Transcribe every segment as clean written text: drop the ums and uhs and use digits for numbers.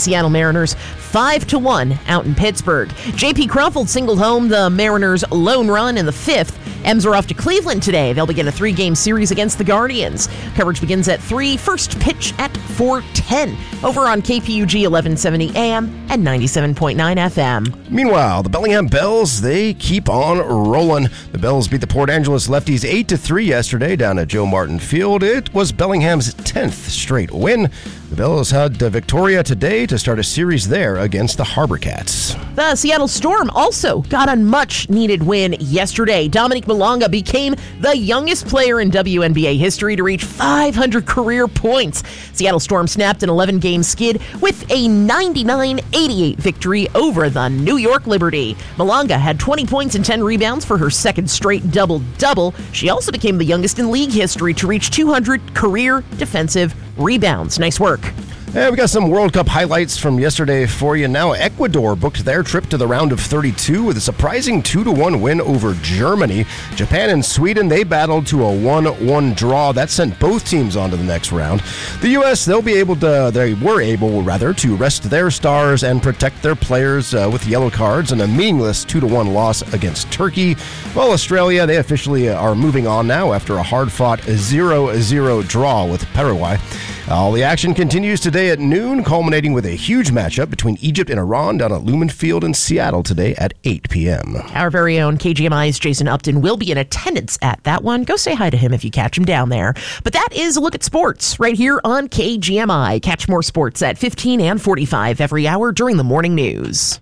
Seattle Mariners 5-1 out in Pittsburgh. J.P. Crawford singled home the Mariners' lone run in the fifth. M's are off to Cleveland today. They'll begin a 3-game series against the Guardians. Coverage begins at 3, first pitch at 4:10. Over on KPUG 1170 AM and 97.9 FM. Meanwhile, the Bellingham Bells, they keep on rolling. The Bells beat the Port Angeles Lefties 8-3 yesterday down at Joe Martin Field. It was Bellingham's 10th straight win. The Bells had Victoria today to start a series there against the Harbor Cats. The Seattle Storm also got a much-needed win yesterday. Dominic Malonga became the youngest player in WNBA history to reach 500 career points. Seattle Storm snapped an 11-game skid with a 99-88 victory over the New York Liberty. Malonga had 20 points and 10 rebounds for her second straight double-double. She also became the youngest in league history to reach 200 career defensive rebounds. Nice work. And we got some World Cup highlights from yesterday for you. Now, Ecuador booked their trip to the round of 32 with a surprising 2-1 win over Germany. Japan and Sweden, they battled to a 1-1 draw. That sent both teams on to the next round. The U.S., they were able to rest their stars and protect their players with yellow cards in a meaningless 2-1 loss against Turkey. While Australia, they officially are moving on now after a hard-fought 0-0 draw with Paraguay. All the action continues today at noon, culminating with a huge matchup between Egypt and Iran down at Lumen Field in Seattle today at 8 p.m. Our very own KGMI's Jason Upton will be in attendance at that one. Go say hi to him if you catch him down there. But that is a look at sports right here on KGMI. Catch more sports at 15 and 45 every hour during the morning news.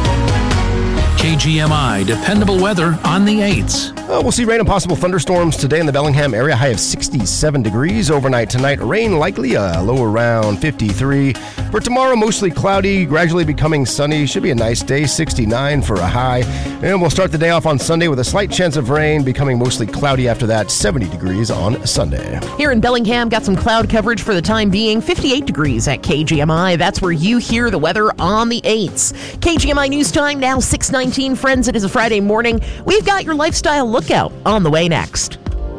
KGMI dependable weather on the 8s. We'll see rain and possible thunderstorms today in the Bellingham area. High of 67 degrees. Overnight tonight, rain likely, a low around 53. For tomorrow, mostly cloudy, gradually becoming sunny. Should be a nice day, 69 for a high. And we'll start the day off on Sunday with a slight chance of rain, becoming mostly cloudy after that, 70 degrees on Sunday. Here in Bellingham, got some cloud coverage for the time being, 58 degrees at KGMI. That's where you hear the weather on the 8s. KGMI News Time now 6:19. Friends, it is a Friday morning. We've got your lifestyle lookout on the way next.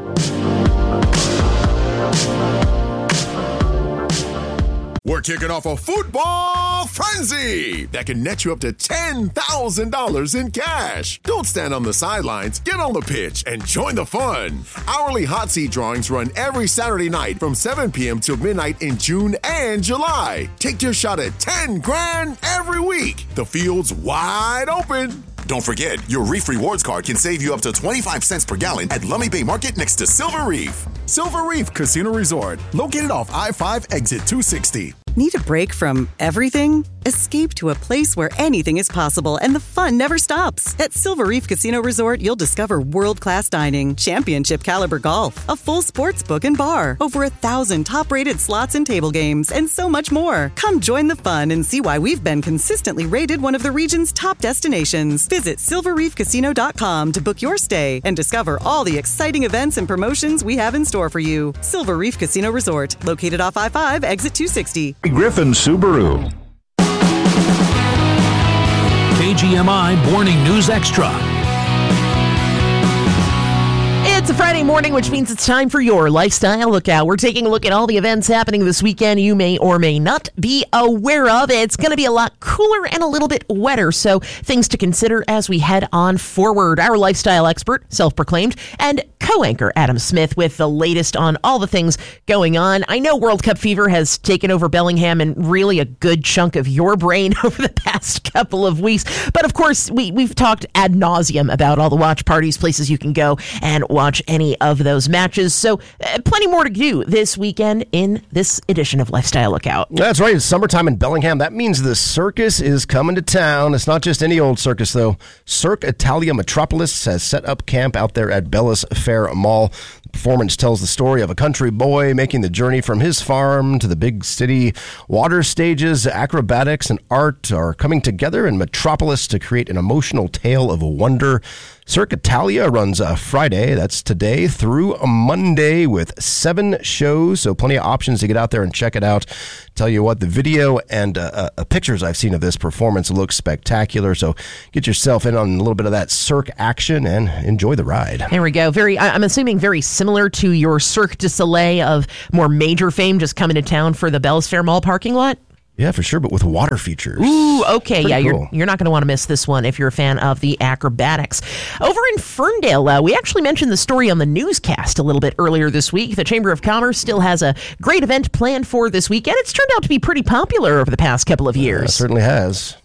We're kicking off a football frenzy that can net you up to $10,000 in cash. Don't stand on the sidelines. Get on the pitch and join the fun. Hourly hot seat drawings run every Saturday night from 7 p.m. till midnight in June and July. Take your shot at $10,000 every week. The field's wide open. Don't forget, your Reef Rewards card can save you up to 25 cents per gallon at Lummi Bay Market next to Silver Reef. Silver Reef Casino Resort, located off I-5 exit 260. Need a break from everything? Escape to a place where anything is possible and the fun never stops. At Silver Reef Casino Resort, you'll discover world-class dining, championship caliber golf, a full sports book and bar, over 1,000 top-rated slots and table games, and so much more. Come join the fun and see why we've been consistently rated one of the region's top destinations. Visit silverreefcasino.com to book your stay and discover all the exciting events and promotions we have in store for you. Silver Reef Casino Resort, located off I-5, exit 260. Griffin Subaru. KGMI Morning News Extra. It's a Friday morning, which means it's time for your lifestyle lookout. We're taking a look at all the events happening this weekend you may or may not be aware of. It's going to be a lot cooler and a little bit wetter, so things to consider as we head on forward. Our lifestyle expert, self-proclaimed, and co-anchor Adam Smith with the latest on all the things going on. I know World Cup fever has taken over Bellingham and really a good chunk of your brain over the past couple of weeks. But of course, we've talked ad nauseum about all the watch parties, places you can go and watch any of those matches. So plenty more to do this weekend in this edition of Lifestyle Lookout. That's right. It's summertime in Bellingham. That means the circus is coming to town. It's not just any old circus, though. Cirque Italia Metropolis has set up camp out there at Bellis Fair Mall. The performance tells the story of a country boy making the journey from his farm to the big city. Water stages, acrobatics, and art are coming together in Metropolis to create an emotional tale of wonder. Cirque Italia runs Friday, that's today, through a Monday with 7 shows, so plenty of options to get out there and check it out. Tell you what, the video and pictures I've seen of this performance look spectacular, so get yourself in on a little bit of that Cirque action and enjoy the ride. There we go. I'm assuming very similar to your Cirque du Soleil of more major fame just coming to town for the Bellis Fair Mall parking lot? Yeah, for sure, but with water features. Ooh, okay. Pretty Yeah, cool. you're not going to want to miss this one if you're a fan of the acrobatics. Over in Ferndale, we actually mentioned the story on the newscast a little bit earlier this week. The Chamber of Commerce still has a great event planned for this weekend. It's turned out to be pretty popular over the past couple of years. It certainly has.